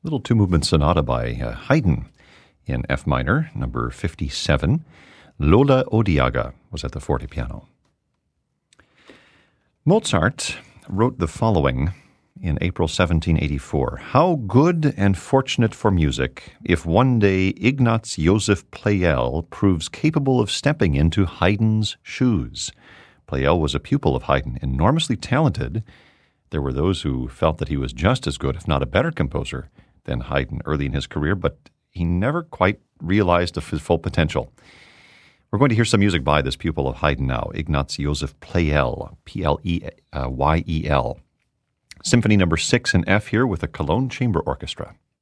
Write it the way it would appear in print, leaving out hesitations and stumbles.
Little two-movement sonata by Haydn in F minor, number 57. Lola Odiaga was at the fortepiano. Mozart wrote the following in April 1784. How good and fortunate for music if one day Ignaz Joseph Pleyel proves capable of stepping into Haydn's shoes. Pleyel was a pupil of Haydn, enormously talented. There were those who felt that he was just as good, if not a better composer than Haydn early in his career, but he never quite realized his full potential. We're going to hear some music by this pupil of Haydn now, Ignaz Joseph Pleyel, P-L-E-Y-E-L. Symphony number 6 in F here with the Cologne Chamber Orchestra.